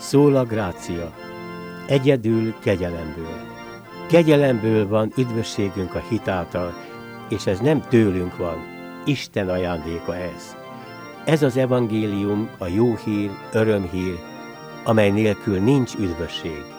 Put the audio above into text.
Sola gratia, egyedül kegyelemből. Kegyelemből van üdvösségünk a hit által, és ez nem tőlünk van, Isten ajándéka ez. Ez az evangélium, a jó hír, örömhír, amely nélkül nincs üdvösség.